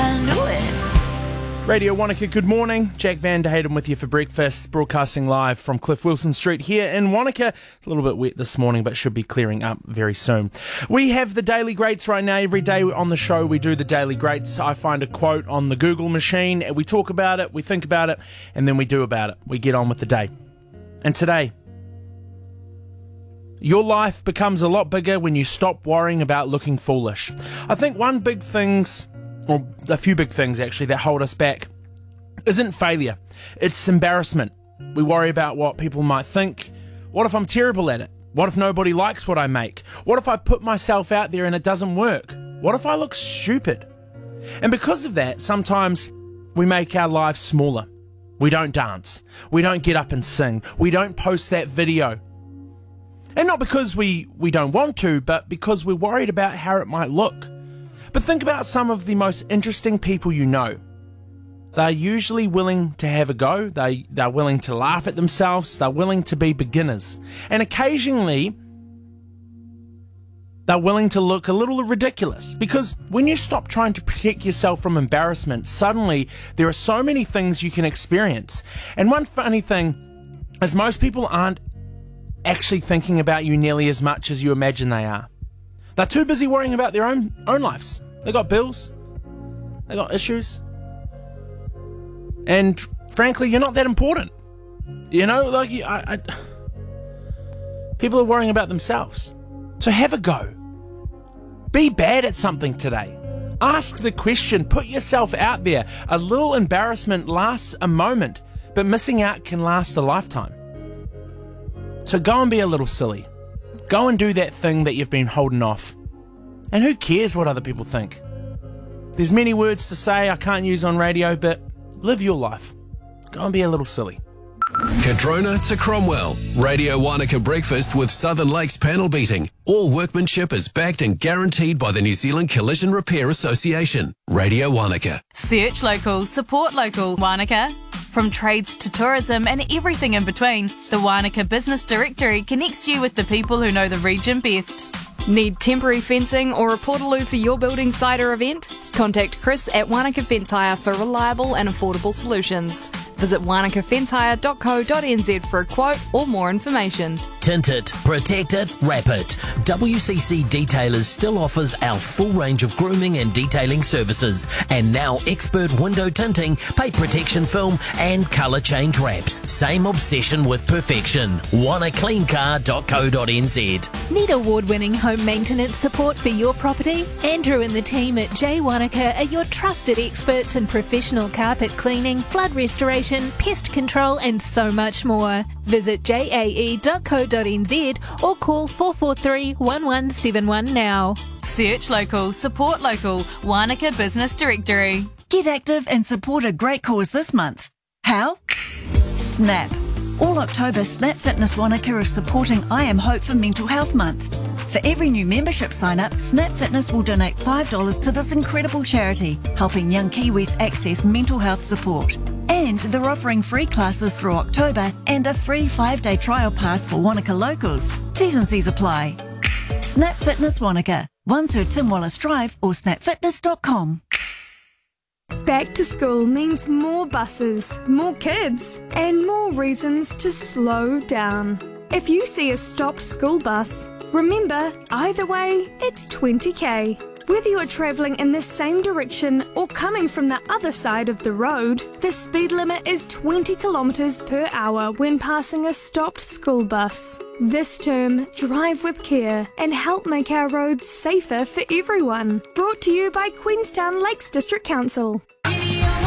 I knew it. Radio Wanaka, good morning. Jack Van der Hayden with you for breakfast, broadcasting live from Cliff Wilson Street here in Wanaka. A little bit wet this morning, but should be clearing up very soon. We have the Daily Greats right now. Every day on the show, we do the Daily Greats. I find a quote on the Google machine, and we talk about it, we think about it, and then we do about it. We get on with the day. And today, your life becomes a lot bigger when you stop worrying about looking foolish. I think a few big things actually that hold us back isn't failure, it's embarrassment. We worry about what people might think. What if I'm terrible at it? What if nobody likes what I make? What if I put myself out there and it doesn't work? What if I look stupid? And because of that, sometimes we make our lives smaller. We don't dance. We don't get up and sing. We don't post that video. And not because we don't want to, but because we're worried about how it might look. But think about some of the most interesting people you know. They're usually willing to have a go. They're willing to laugh at themselves. They're willing to be beginners. And occasionally, they're willing to look a little ridiculous. Because when you stop trying to protect yourself from embarrassment, suddenly there are so many things you can experience. And one funny thing is most people aren't actually thinking about you nearly as much as you imagine they are. They're too busy worrying about their own lives. They got bills. They got issues. And frankly, you're not that important. You know, like people are worrying about themselves. So have a go. Be bad at something today. Ask the question. Put yourself out there. A little embarrassment lasts a moment, but missing out can last a lifetime. So go and be a little silly. Go and do that thing that you've been holding off. And who cares what other people think? There's many words to say I can't use on radio, but live your life. Go and be a little silly. Cadrona to Cromwell. Radio Wanaka Breakfast with Southern Lakes panel beating. All workmanship is backed and guaranteed by the New Zealand Collision Repair Association. Radio Wanaka. Search local, support local. Wanaka. From trades to tourism and everything in between, the Wanaka Business Directory connects you with the people who know the region best. Need temporary fencing or a portaloo for your building site or event? Contact Chris at Wanaka Fence Hire for reliable and affordable solutions. Visit wanakafencehire.co.nz for a quote or more information. Tint it, protect it, wrap it. WCC Detailers still offers our full range of grooming and detailing services, and now expert window tinting, paint protection film and colour change wraps. Same obsession with perfection. wannacleancar.co.nz. Need award-winning home maintenance support for your property? Andrew and the team at J Wanaka are your trusted experts in professional carpet cleaning, flood restoration, pest control and so much more. Visit jae.co.nz or call 443-1171 now. Search local, support local. Wanaka Business Directory. Get active and support a great cause this month. How? Snap. All October, Snap Fitness Wanaka is supporting I Am Hope for Mental Health Month. For every new membership sign-up, Snap Fitness will donate $5 to this incredible charity, helping young Kiwis access mental health support. And they're offering free classes through October and a free 5-day trial pass for Wanaka locals. T's and C's apply. Snap Fitness Wanaka, 1 Sir Tim Wallace Drive or snapfitness.com. Back to school means more buses, more kids, and more reasons to slow down. If you see a stopped school bus, remember, either way, it's 20k. Whether you're travelling in the same direction or coming from the other side of the road, the speed limit is 20 kilometres per hour when passing a stopped school bus. This term, drive with care and help make our roads safer for everyone. Brought to you by Queenstown Lakes District Council.